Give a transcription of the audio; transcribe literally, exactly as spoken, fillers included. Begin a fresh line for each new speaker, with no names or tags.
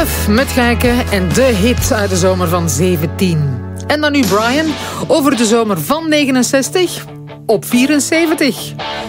Duff met Gijken en de hit uit de zomer van zeventien. En dan nu Brian over de zomer van negenenzestig op vierenzeventig.